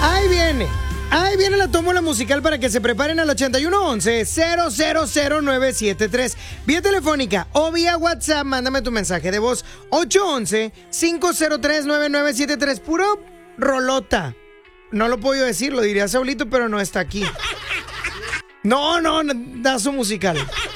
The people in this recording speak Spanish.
Ahí viene. Ahí viene la tómbola musical para que se preparen al 8111-000973. Vía telefónica o vía WhatsApp, mándame tu mensaje de voz. 811-503-9973. Puro rolota. No lo puedo decir, lo diría Saulito, pero no está aquí. No, dazo musical.